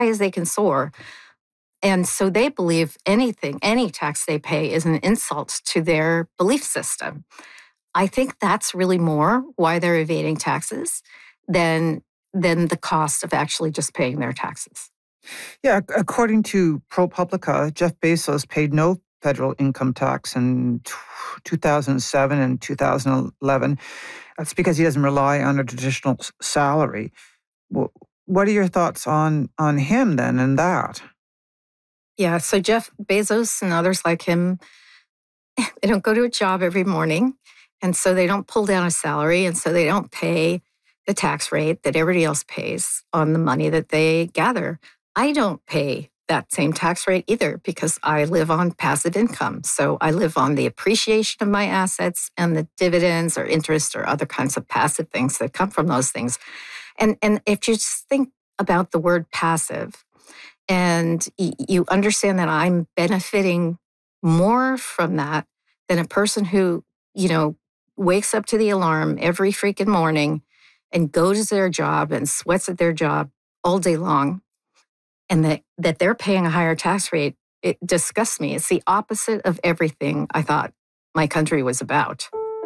as they can soar. And so they believe anything, any tax they pay is an insult to their belief system. I think that's really more why they're evading taxes than the cost of actually just paying their taxes. Yeah, according to ProPublica, Jeff Bezos paid no federal income tax in 2007 and 2011. That's because he doesn't rely on a traditional salary. What are your thoughts on him then and that? Yeah, so Jeff Bezos and others like him, they don't go to a job every morning, and so they don't pull down a salary, and so they don't pay the tax rate that everybody else pays on the money that they gather. I don't pay that same tax rate either because I live on passive income. So I live on the appreciation of my assets and the dividends or interest or other kinds of passive things that come from those things. And if you just think about the word passive and you understand that I'm benefiting more from that than a person who, wakes up to the alarm every freaking morning and goes to their job and sweats at their job all day long, and that they're paying a higher tax rate, it disgusts me. It's the opposite of everything I thought my country was about.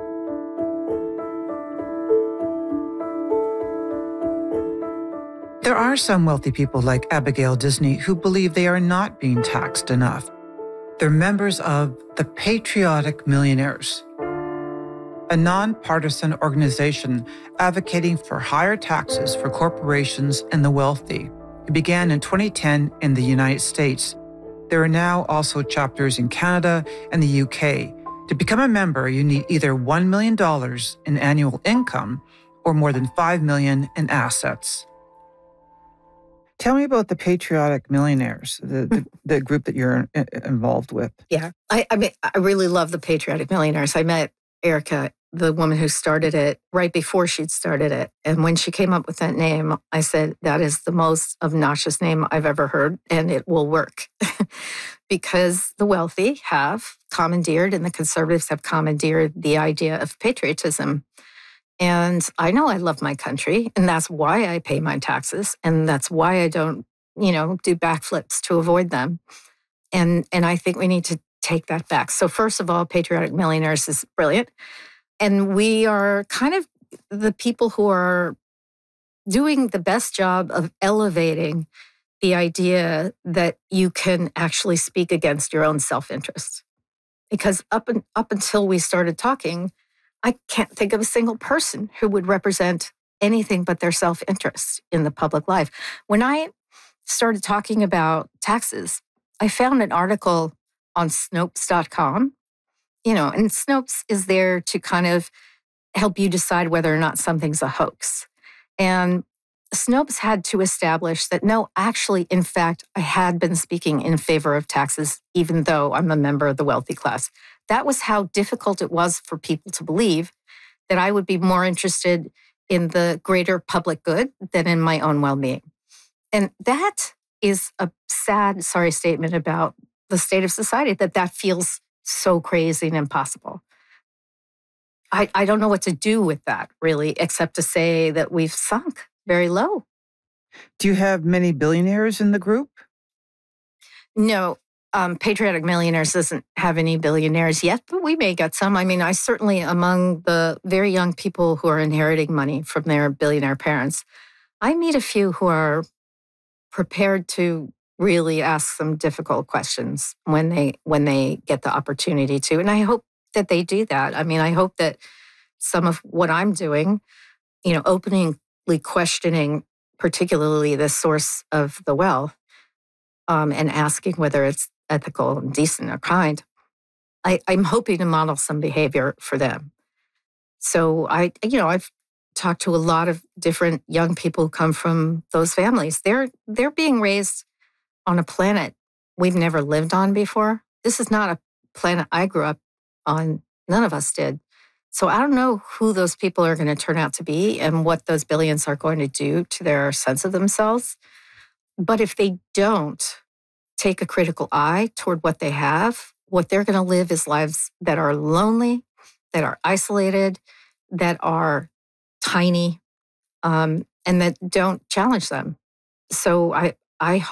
There are some wealthy people like Abigail Disney who believe they are not being taxed enough. They're members of the Patriotic Millionaires, a nonpartisan organization advocating for higher taxes for corporations and the wealthy. It began in 2010 in the United States. There are now also chapters in Canada and the UK. To become a member, you need either $1 million in annual income or more than $5 million in assets. Tell me about the Patriotic Millionaires, the group that you're involved with. Yeah, I really love the Patriotic Millionaires. I met Erica, the woman who started it, right before she'd started it. And when she came up with that name, I said, that is the most obnoxious name I've ever heard, and it will work. Because the wealthy have commandeered and the conservatives have commandeered the idea of patriotism. And I know I love my country, and that's why I pay my taxes, and that's why I don't, do backflips to avoid them. And I think we need to take that back. So first of all, Patriotic Millionaires is brilliant. And we are kind of the people who are doing the best job of elevating the idea that you can actually speak against your own self-interest. Because up until we started talking, I can't think of a single person who would represent anything but their self-interest in the public life. When I started talking about taxes, I found an article on Snopes.com, and Snopes is there to kind of help you decide whether or not something's a hoax. And Snopes had to establish that, no, actually, in fact, I had been speaking in favor of taxes, even though I'm a member of the wealthy class. That was how difficult it was for people to believe that I would be more interested in the greater public good than in my own well-being. And that is a sad, sorry statement about the state of society, that feels so crazy and impossible. I don't know what to do with that, really, except to say that we've sunk very low. Do you have many billionaires in the group? No. Patriotic Millionaires doesn't have any billionaires yet, but we may get some. I mean, I certainly, among the very young people who are inheriting money from their billionaire parents, I meet a few who are prepared to really ask some difficult questions when they get the opportunity to. And I hope that they do that. I mean, I hope that some of what I'm doing, openly questioning particularly the source of the wealth, and asking whether it's ethical and decent or kind, I'm hoping to model some behavior for them. So I've talked to a lot of different young people who come from those families. They're being raised on a planet we've never lived on before. This is not a planet I grew up on. None of us did. So I don't know who those people are going to turn out to be and what those billions are going to do to their sense of themselves. But if they don't take a critical eye toward what they have, what they're going to live is lives that are lonely, that are isolated, that are tiny, and that don't challenge them. So I